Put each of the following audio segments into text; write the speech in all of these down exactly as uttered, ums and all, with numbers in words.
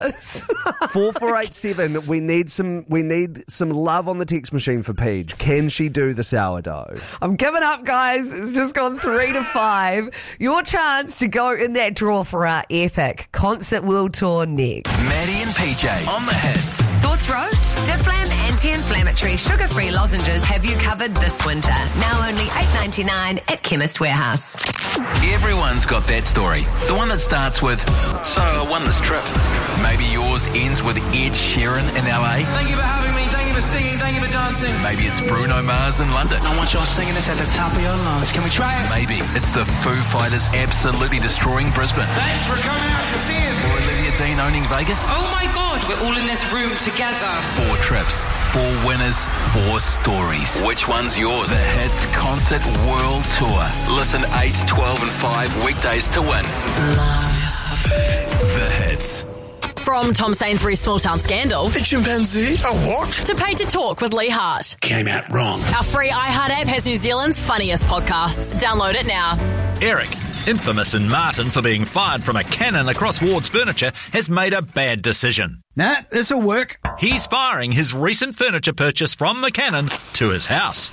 Four four eight seven. We need some. We need some love on the text machine for Paige. Can she do the sourdough? I'm giving up, guys. It's just gone three to five. Your chance to go in that draw for our epic concert world tour next. Maddie and P J on the hits. Sore throat? Difflam anti-inflammatory sugar-free lozenges have you covered this winter. Now only eight ninety-nine at Chemist Warehouse. Everyone's got that story. The one that starts with, so I won this trip. Maybe yours ends with Ed Sheeran in L A. Thank you for having me. Thank you for singing. Thank you for dancing. Maybe it's Bruno Mars in London. I want y'all singing this at the top of your lungs. Can we try it? Maybe it's the Foo Fighters absolutely destroying Brisbane. Thanks for coming out to see us. Or Olivia Dean owning Vegas. Oh my God, we're all in this room together. Four trips, four winners, four stories. Which one's yours? The Hits Concert World Tour. Listen eight, twelve and five weekdays to win. Love The Hits. From Tom Sainsbury's Small Town Scandal A chimpanzee? A what? to Pay to Talk with Lee Hart. Came out wrong. Our free iHeart app has New Zealand's funniest podcasts. Download it now. Eric, infamous in Martin for being fired from a cannon across Ward's Furniture, has made a bad decision. Nah, this'll work. He's firing his recent furniture purchase from McCannon to his house.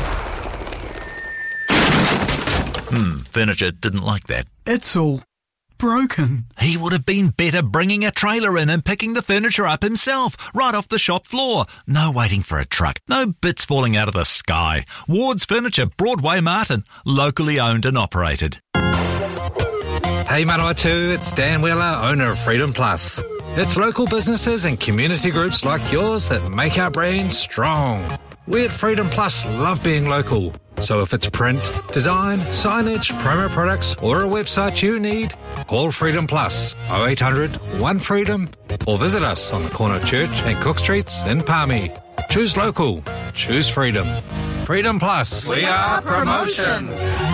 Hmm, furniture didn't like that. It's all broken. He would have been better bringing a trailer in and picking the furniture up himself, right off the shop floor. No waiting for a truck, no bits falling out of the sky. Ward's Furniture, Broadway, Martin, locally owned and operated. Hey Manawatu, it's Dan Wheeler, owner of Freedom Plus. It's local businesses and community groups like yours that make our brand strong. We at Freedom Plus love being local. So if it's print, design, signage, promo products or a website you need, call Freedom Plus oh eight hundred one freedom or visit us on the corner of Church and Cook Streets in Palmy. Choose local. Choose freedom. Freedom Plus. We are promotion.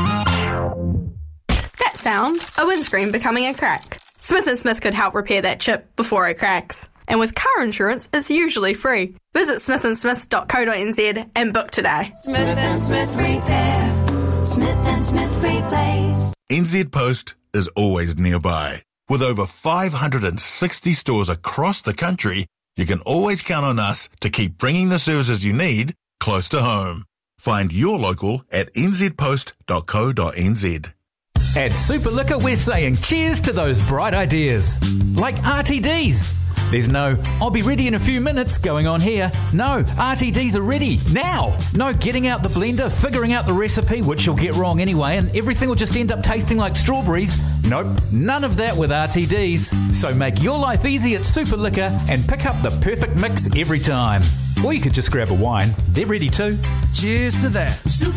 That sound, a windscreen becoming a crack. Smith and Smith could help repair that chip before it cracks. And with car insurance, it's usually free. Visit smith and smith dot co dot n z and book today. Smith and Smith Repair. Smith and Smith Replace. N Z Post is always nearby. With over five hundred sixty stores across the country, you can always count on us to keep bringing the services you need close to home. Find your local at n z post dot co dot n z. At Superliquor, we're saying cheers to those bright ideas. Like R T Ds. There's no, I'll be ready in a few minutes going on here. No, R T Ds are ready now. No getting out the blender, figuring out the recipe, which you'll get wrong anyway, and everything will just end up tasting like strawberries. Nope, none of that with R T Ds. So make your life easy at Superliquor and pick up the perfect mix every time. Or you could just grab a wine. They're ready too. Cheers to that.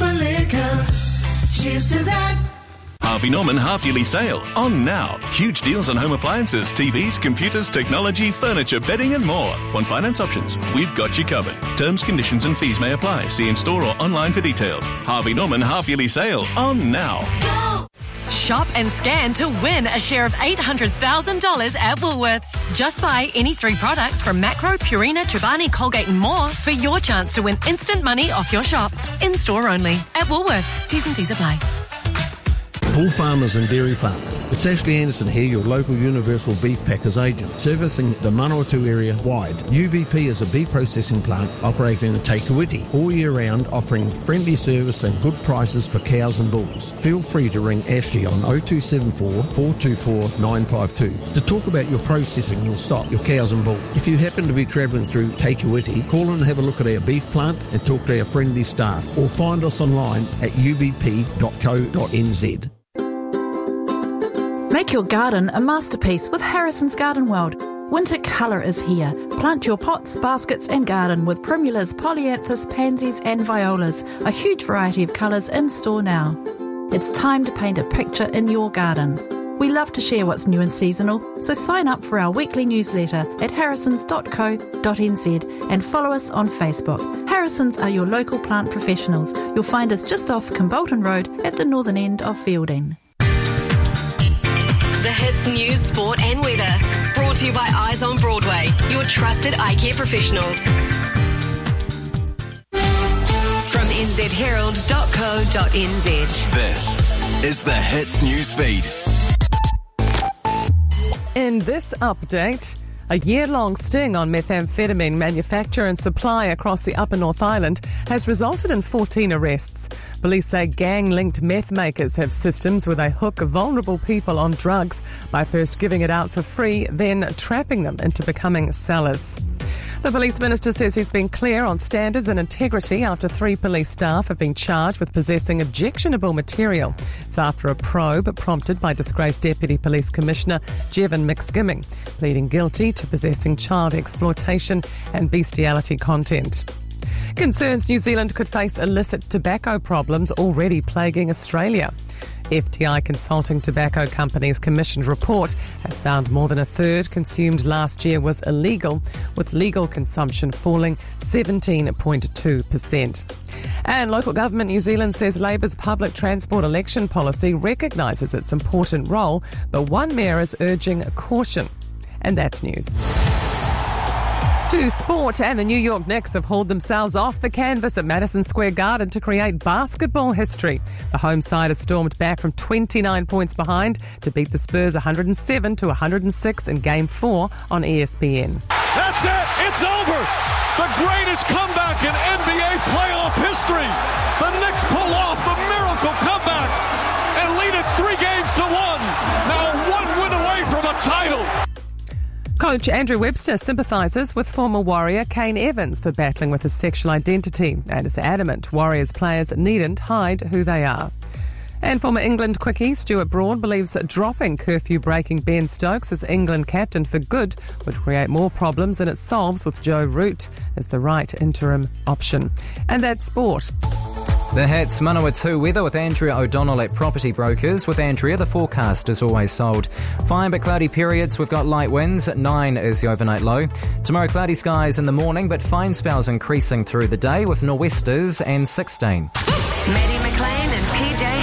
Superliquor. Cheers to that. Harvey Norman half-yearly sale on now. Huge deals on home appliances, T Vs, computers, technology, furniture, bedding and more. On finance options, we've got you covered. Terms, conditions and fees may apply. See in store or online for details. Harvey Norman half-yearly sale on now. Go! Shop and scan to win a share of eight hundred thousand dollars at Woolworths. Just buy any three products from Macro, Purina, Chobani, Colgate and more for your chance to win instant money off your shop. In store only. At Woolworths. T's and C's apply. Bull farmers and dairy farmers. It's Ashley Anderson here, your local Universal Beef Packers agent, servicing the Manawatu area wide. U B P is a beef processing plant operating in Te Kuiti all year round, offering friendly service and good prices for cows and bulls. Feel free to ring Ashley on oh two seven four, four two four, nine five two to talk about your processing, your stock, your cows and bulls. If you happen to be travelling through Te Kuiti, call and have a look at our beef plant and talk to our friendly staff, or find us online at u b p dot co dot n z. Make your garden a masterpiece with Harrison's Garden World. Winter colour is here. Plant your pots, baskets and garden with primulas, polyanthus, pansies and violas. A huge variety of colours in store now. It's time to paint a picture in your garden. We love to share what's new and seasonal, so sign up for our weekly newsletter at harrisons dot co dot n z and follow us on Facebook. Harrisons are your local plant professionals. You'll find us just off Kimbolton Road at the northern end of Fielding. The Hits News, Sport and Weather. Brought to you by Eyes on Broadway, your trusted eye care professionals. From n z herald dot co dot n z. This is the Hits News Feed. In this update, A year-long sting on methamphetamine manufacture and supply across the Upper North Island has resulted in fourteen arrests. Police say gang-linked meth makers have systems where they hook vulnerable people on drugs by first giving it out for free, then trapping them into becoming sellers. The police minister says he's been clear on standards and integrity after three police staff have been charged with possessing objectionable material. It's after a probe prompted by disgraced Deputy Police Commissioner Jevon McSkimming, pleading guilty to possessing child exploitation and bestiality content. Concerns New Zealand could face illicit tobacco problems already plaguing Australia. F T I Consulting Tobacco Company's commissioned report has found more than a third consumed last year was illegal, with legal consumption falling seventeen point two percent. And local government New Zealand says Labour's public transport election policy recognises its important role, but one mayor is urging caution. And that's news. To sport, and the New York Knicks have hauled themselves off the canvas at Madison Square Garden to create basketball history. The home side has stormed back from twenty-nine points behind to beat the Spurs one hundred seven to one hundred six in Game four on E S P N. That's it! It's over! The greatest comeback in N B A playoff history! The Knicks pull off the miracle comeback and lead it three games to one! Now one win away from a title! Coach Andrew Webster sympathises with former Warrior Kane Evans for battling with his sexual identity and is adamant Warriors players needn't hide who they are. And former England quickie Stuart Broad believes that dropping curfew-breaking Ben Stokes as England captain for good would create more problems than it solves, with Joe Root as the right interim option. And that's sport. The Hits Manawatu weather with Andrea O'Donnell at Property Brokers. With Andrea, the forecast is always sold. Fine but cloudy periods. We've got light winds. At nine is the overnight low. Tomorrow, cloudy skies in the morning, but fine spells increasing through the day with nor'westers and sixteen. Maddie McLean and P J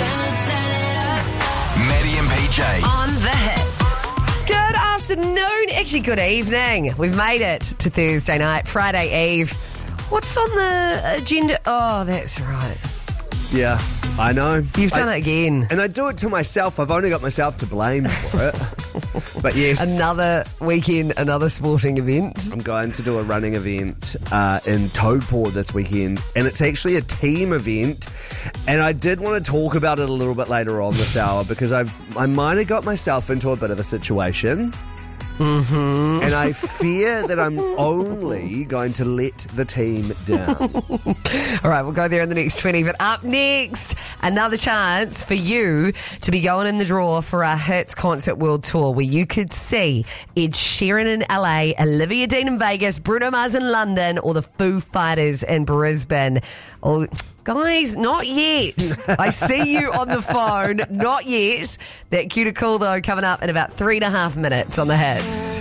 Harding. Maddie and P J. On the Hits. Good afternoon. Actually, good evening. We've made it to Thursday night, Friday Eve. What's on the agenda? Oh, that's right. Yeah, I know. You've done I, it again. And I do it to myself. I've only got myself to blame for it. But yes. Another weekend, another sporting event. I'm going to do a running event uh, in Taupo this weekend. And it's actually a team event. And I did want to talk about it a little bit later on this hour because I've I might have got myself into a bit of a situation. Mm-hmm. And I fear that I'm only going to let the team down. All right, we'll go there in the next twenty. But up next, another chance for you to be going in the draw for our Hits Concert World Tour, where you could see Ed Sheeran in L A, Olivia Dean in Vegas, Bruno Mars in London, or the Foo Fighters in Brisbane. Oh, guys, not yet. I see you on the phone. Not yet. That cue to call, though, coming up in about three and a half minutes on the Hits.